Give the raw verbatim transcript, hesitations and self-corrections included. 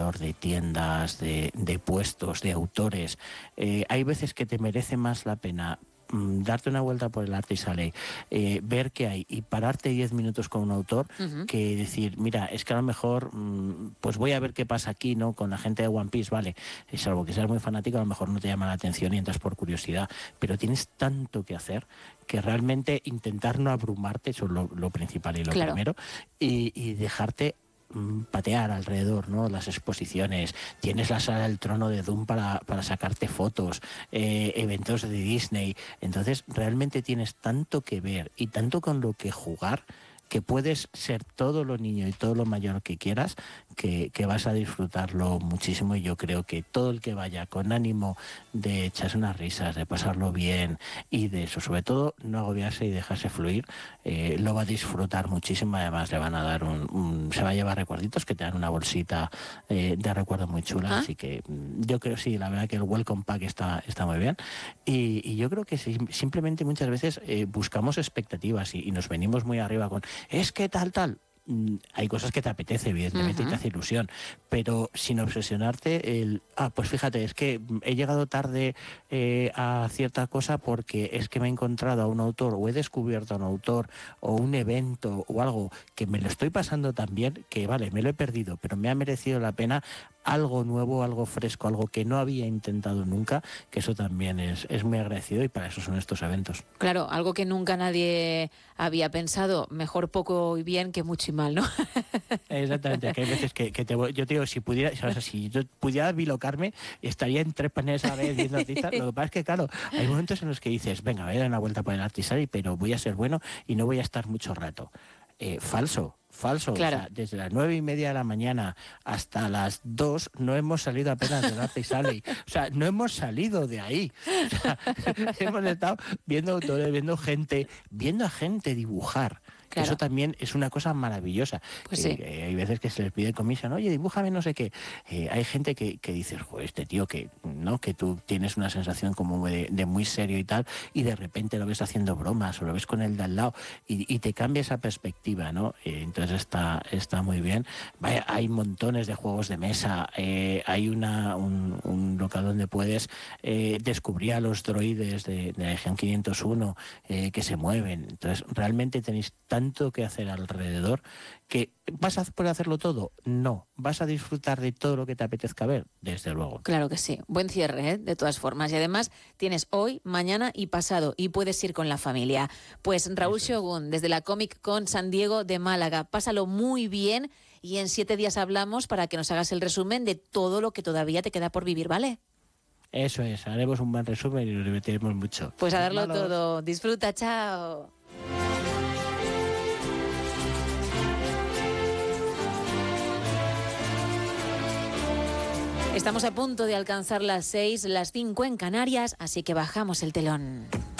alrededor de tiendas, de, de puestos, de autores. Eh, hay veces que te merece más la pena darte una vuelta por el Artisale, eh, ver qué hay y pararte diez minutos con un autor, uh-huh. que decir, mira, es que a lo mejor mmm, pues voy a ver qué pasa aquí, ¿no? Con la gente de One Piece, vale, salvo que seas muy fanático, a lo mejor no te llama la atención y entras por curiosidad, pero tienes tanto que hacer que realmente intentar no abrumarte, eso es lo, lo principal y lo claro. primero, y, y dejarte patear alrededor, ¿no? Las exposiciones, tienes la sala del trono de Doom para, para sacarte fotos, eh, eventos de Disney, entonces realmente tienes tanto que ver y tanto con lo que jugar que puedes ser todo lo niño y todo lo mayor que quieras, que, que vas a disfrutarlo muchísimo, y yo creo que todo el que vaya con ánimo de echarse unas risas, de pasarlo bien y de eso, sobre todo no agobiarse y dejarse fluir, eh, lo va a disfrutar muchísimo. Además le van a dar un, un se va a llevar recuerditos que te dan una bolsita eh, de recuerdo muy chula, ¿ah? Así que yo creo, sí, la verdad que el Welcome Pack está, está muy bien, y, y yo creo que sí, simplemente muchas veces eh, buscamos expectativas y, y nos venimos muy arriba con es que tal, tal. Hay cosas que te apetece, evidentemente, uh-huh. y te hace ilusión, pero sin obsesionarte el, ah, pues fíjate, es que he llegado tarde eh, a cierta cosa porque es que me he encontrado a un autor o he descubierto a un autor o un evento o algo que me lo estoy pasando tan bien que, vale, me lo he perdido, pero me ha merecido la pena algo nuevo, algo fresco, algo que no había intentado nunca, que eso también es, es muy agradecido, y para eso son estos eventos. Claro, algo que nunca nadie había pensado, mejor poco y bien que mucho y mal, ¿no? Exactamente, que hay veces que, que te voy, yo te digo, si pudiera, o sea, si yo pudiera bilocarme, estaría en tres paneles a la vez viendo artistas. Lo que pasa es que, claro, hay momentos en los que dices, venga, voy a dar una vuelta por el Artisale, pero voy a ser bueno y no voy a estar mucho rato. Eh, falso. Falso, claro. O sea, desde las nueve y media de la mañana hasta las dos no hemos salido apenas del Artisale. O sea, no hemos salido de ahí. O sea, hemos estado viendo autores, viendo gente, viendo a gente dibujar. Claro. Eso también es una cosa maravillosa. Pues sí. eh, hay veces que se les pide comisión, oye, dibújame no sé qué. Eh, hay gente que, que dice, joder, este tío que no, que tú tienes una sensación como de, de muy serio y tal, y de repente lo ves haciendo bromas o lo ves con el de al lado y, y te cambia esa perspectiva, ¿no? Eh, entonces está, está muy bien. Vaya, hay montones de juegos de mesa, eh, hay una, un, un local donde puedes eh, descubrir a los droides de, de la Legión quinientos uno eh, que se mueven. Entonces realmente tenéis tanto que hacer alrededor que ¿vas a poder hacerlo todo? No. ¿Vas a disfrutar de todo lo que te apetezca ver? Desde luego. Claro que sí. Buen cierre, ¿eh? De todas formas. Y además tienes hoy, mañana y pasado, y puedes ir con la familia. Pues Raúl Shogun, desde la Comic Con San Diego de Málaga. Pásalo muy bien y en siete días hablamos para que nos hagas el resumen de todo lo que todavía te queda por vivir, ¿vale? Eso es. Haremos un buen resumen y nos divertiremos mucho. Pues a darlo Malos. todo. Disfruta. Chao. Estamos a punto de alcanzar las seis, las cinco en Canarias, así que bajamos el telón.